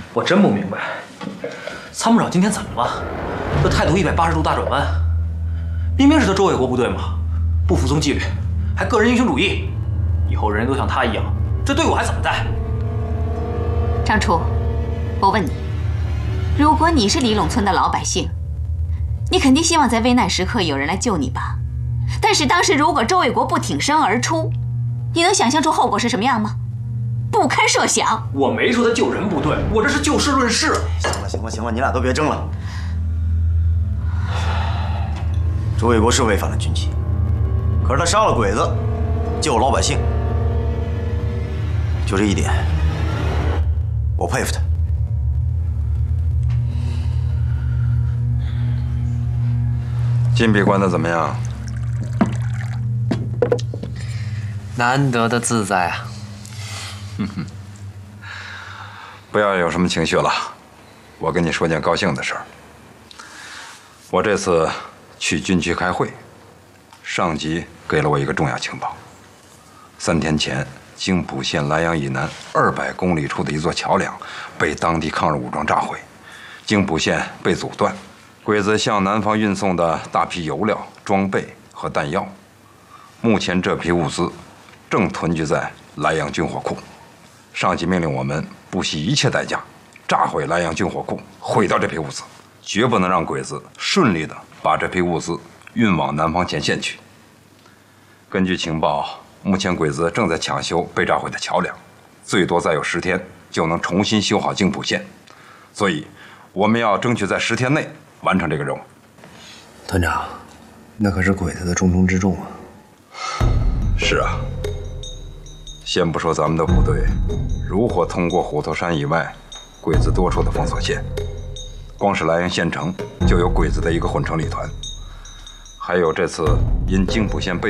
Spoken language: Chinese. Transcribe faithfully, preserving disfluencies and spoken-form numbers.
我真不明白，参谋长今天怎么了？这态度一百八十度大转弯，明明是他周卫国部队嘛，不服从纪律，还个人英雄主义，以后人人都像他一样，这队伍还怎么带？ 张初，我问你，如果你是李陇村的老百姓，你肯定希望在危难时刻有人来救你吧？但是当时如果周卫国不挺身而出，你能想象出后果是什么样吗？不堪设想。 我没说他救人不对，我这是就事论事。 行了行了行了，你俩都别争了。周卫国是违反了军纪，可是他杀了鬼子，救老百姓，就这一点，我佩服他。 禁闭关的怎么样？ 难得的自在啊！ 哼哼，不要有什么情绪了。我跟你说件高兴的事儿。我这次去军区开会，上级给了我一个重要情报。三天前，京浦县莱阳以南二百公里处的一座桥梁被当地抗日武装炸毁，京浦线被阻断。鬼子向南方运送的大批油料、装备和弹药，目前这批物资正囤积在莱阳军火库。上级命令我们不惜一切代价炸毁莱阳军火库，毁掉这批物资，绝不能让鬼子顺利地把这批物资运往南方前线去。根据情报，目前鬼子正在抢修被炸毁的桥梁，最多再有十天就能重新修好京浦线，所以我们要争取在十天内完成这个任务。 团长，那可是鬼子的重中之重啊！ 是啊，先不说咱们的部队如何通过虎头山以外鬼子多处的封锁线，光是莱阳县城就有鬼子的一个混成旅团，还有这次因京浦线被